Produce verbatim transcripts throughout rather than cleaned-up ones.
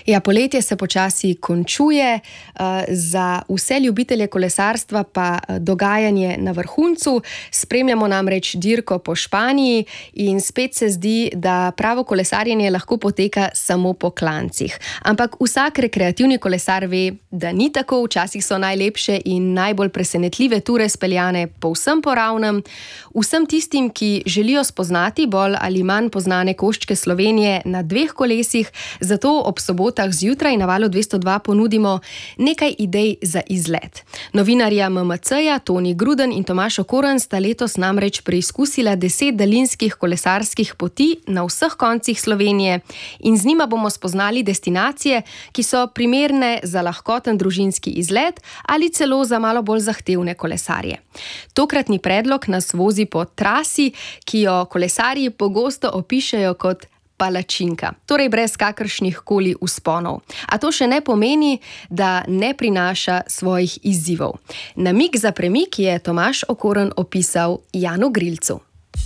Ja, poletje se počasi končuje, za vse ljubitelje kolesarstva pa dogajanje na vrhuncu. Spremljamo namreč dirko po Španiji in spet se zdi, da pravo kolesarjenje lahko poteka samo po klancih. Ampak vsak rekreativni kolesar ve, da ni tako, včasih so najlepše in najbolj presenetljive ture speljane povsem po ravnem. Vsem tistim, ki želijo spoznati bolj ali manj poznane koščke Slovenije na dveh kolesih, zato ob sobotah zjutraj na Valu dvesto dva ponudimo nekaj idej za izlet. Novinarja M M C-ja Toni Gruden in Tomaž Okorn sta letos namreč preizkusila deset daljinskih kolesarskih poti na vseh koncih Slovenije in z njima bomo spoznali destinacije, ki so primerne za lahkoten družinski izlet ali celo za malo bolj zahtevne kolesarje. Tokratni predlog nas vozi po trasi, ki jo kolesarji pogosto opišejo kot palačinka, torej brez kakršnih koli vzponov. A to še ne pomeni, da ne prinaša svojih izzivov. Namig za premik je Tomaž Okorn opisal Janu Grilcu.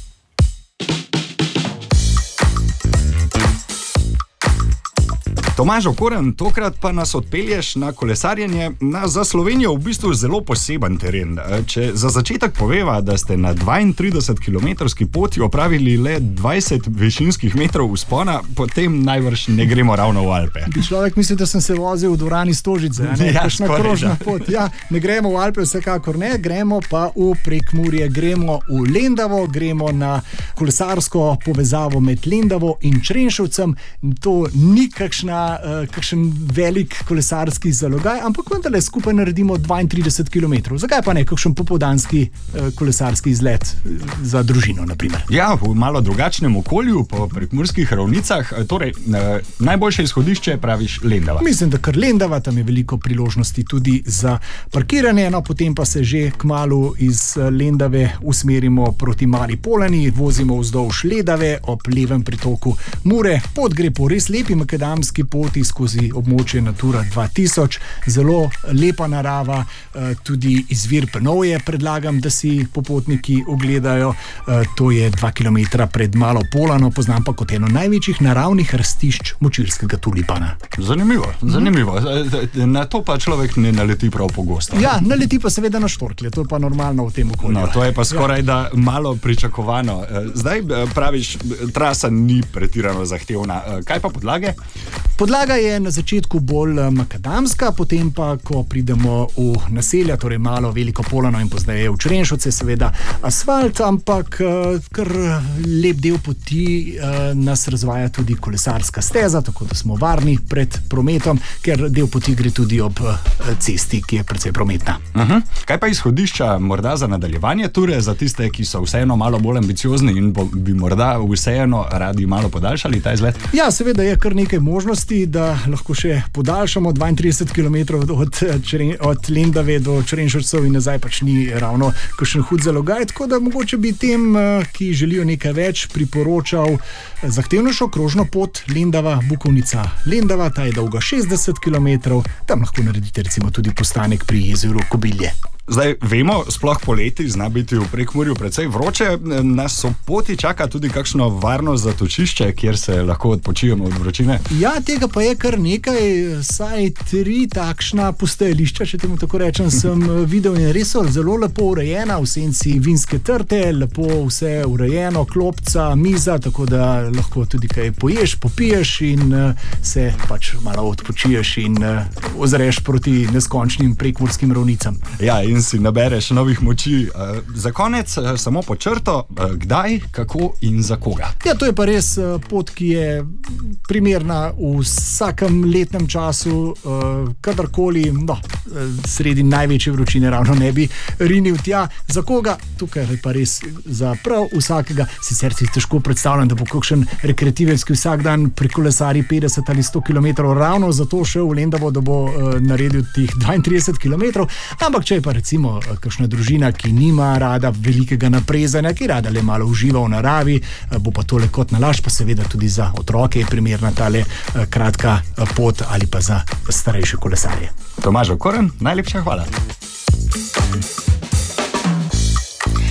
Tomaž Okorn, tokrat pa nas odpelješ na kolesarjenje na za Slovenijo v bistvu zelo poseben teren. Če za začetek poveva, da ste na dvaintridesetkilometrski poti opravili le dvajset višinskih metrov vzpona, potem najbrž ne gremo ravno v Alpe. Človek misli, da sem se vozil v dvorani Stožice, ne? Ja, Kakšna krožna pot. Ja, ne gremo v Alpe, vsekakor ne, gremo pa v Prekmurje, gremo v Lendavo, gremo na kolesarsko povezavo med Lendavo in Črenšovcem. To ni kakšna kakšen velik kolesarski zalogaj, ampak vendarle skupaj naredimo dvaintrideset kilometrov. Zakaj pa ne kakšen popoldanski kolesarski izlet za družino, na primer? Ja, v malo drugačnem okolju, po prekmurskih ravnicah. Torej, najboljše izhodišče praviš Lendava. Mislim, da kar Lendava, tam je veliko priložnosti tudi za parkiranje, no potem pa se že kmalu iz Lendave usmerimo proti Mali Polani, vozimo vzdolž Ledave ob levem pritoku Mure. Pot gre po res lepi makadamski poti skozi območje Natura dva tisoč, zelo lepa narava, tudi izvir Prnovje predlagam, da si popotniki ogledajo, to je dva kilometra pred Malo Polano, poznam pa kot eno največjih naravnih rastišč močirskega tulipana. Zanimivo, zanimivo. Na to pa človek ne naleti prav pogosto. Ja, naleti pa seveda na štorklje, to je pa normalno v tem okolju. No, to je pa skoraj da malo pričakovano. Zdaj praviš, trasa ni pretirano zahtevna. Kaj pa podlage? Podlaga je na začetku bolj makadamska, potem pa, ko pridemo v naselja, torej Malo, Veliko Polano in pozneje v Črenšovce, seveda asfalt, ampak kar lep del poti nas razvaja tudi kolesarska steza, tako da smo varni pred prometom, ker del poti gre tudi ob cesti, ki je precej prometna. Uh-huh. Kaj pa izhodišča morda za nadaljevanje ture, za tiste, ki so vseeno malo bolj ambiciozni in bi morda vseeno radi malo podaljšali ta izlet? Ja, seveda je kar nekaj možnosti, da lahko še podaljšamo dvaintrideset kilometrov od, od Lendave do Črenšovcev in nazaj, pač ni ravno kakšen hud zalogaj, tako da mogoče bi tem, ki želijo nekaj več, priporočal zahtevnejšo krožno pot Lendava-Bukovnica. Lendava, ta je dolga šestdeset kilometrov, tam lahko naredite recimo tudi postanek pri jezeru Kobilje. Zdaj, vemo, sploh poleti zna biti v Prekmurju precej vroče, nas Sopoti čaka tudi kakšno varno zatočišče, kjer se lahko odpočijemo od vročine? Ja, tega pa je kar nekaj, saj tri takšna postajališča, če temu tako rečem, sem videl in res so zelo lepo urejena, v senci vinske trte, lepo vse urejeno, klopca, miza, tako da lahko tudi kaj poješ, popiješ in se pač malo odpočiješ in ozreš proti neskončnim prekmurskim ravnicam. Ja, in si nabereš novih moči. Za konec samo po črto, kdaj, kako in za koga? Ja, to je pa res pot, ki je primerna v vsakem letnem času, kadarkoli, no, sredi največje vročine ravno ne bi rinil tja. Za koga? Tukaj je pa res za prav vsakega. Sicer si težko predstavljam, da bo kakšen rekreativec, ki vsak dan prekolesari petdeset ali sto kilometrov ravno zato šel v Lendavo, da bo naredil tih dvaintrideset kilometrov, ampak če je pa recimo kakšna družina, ki nima rada velikega naprezanja, ki rada le malo uživa v naravi, bo pa tole kot nalašč, pa seveda tudi za otroke je primerna tale kratka pot ali pa za starejše kolesarje. Tomaž Okorn, najlepša hvala.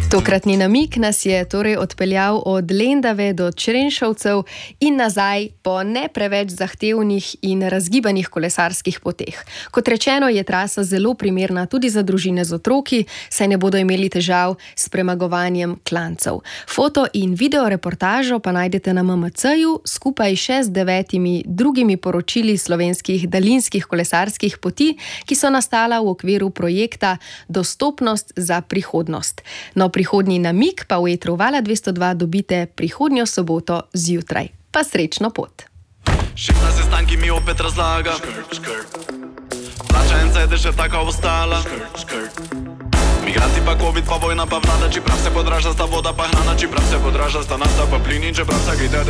Tokratni namig nas je torej odpeljal od Lendave do Črenšovcev in nazaj po ne preveč zahtevnih in razgibanih kolesarskih poteh. Kot rečeno, je trasa zelo primerna tudi za družine z otroki, saj ne bodo imeli težav s premagovanjem klancev. Foto in video reportažo pa najdete na M M C-ju skupaj še z devetimi drugimi poročili slovenskih daljinskih kolesarskih poti, ki so nastala v okviru projekta Dostopnost za prihodnost. No, prihodnji namig pa v etru Vala dvesto dva dobite prihodnjo soboto zjutraj. Pa srečno pot! Šef na sestanki mi opet razlaga, plačajenca je še taka ostala. Migranti pa covid pa vojna pa vlada, čeprav se podraža sta voda pa hrana, čeprav se podraža sta nafta pa plin in čeprav vsak liter